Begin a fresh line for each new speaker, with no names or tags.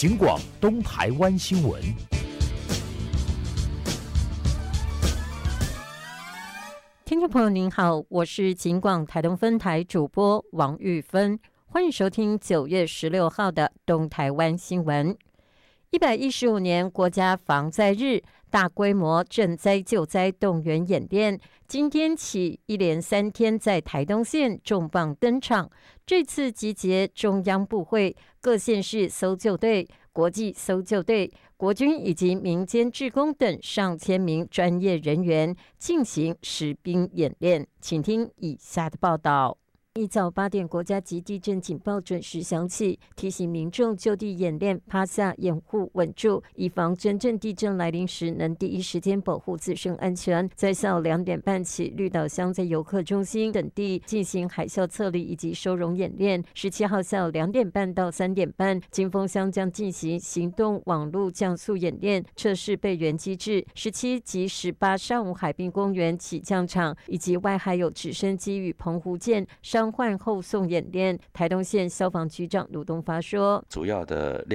警广东台湾新闻。
听众朋友您好，我是警广台东分台主播王玉芬，欢迎收听9月16号的东台湾新闻。115年国家防灾日大规模赈灾救灾动员演练，今天起一连3天在台东县重磅登场。这次集结中央部会、各县市搜救队、国际搜救队、国军以及民间志工等上千名专业人员进行实兵演练。请听以下的报道。一早8点，国家级地震警报准时响起，提醒民众就地演练，趴下掩护稳住，以防真正地震来临时能第一时间保护自身安全。在下午2点半起，绿岛乡在游客中心等地进行海啸测力以及收容演练。17号下午2点半到3点半，金峰乡将进行行动网络降速演练，测试备援机制。17及18上午，海滨公园起降场以及外海有直升机与澎湖舰伤患后送演练。台东县消防局长卢东发说，
主要的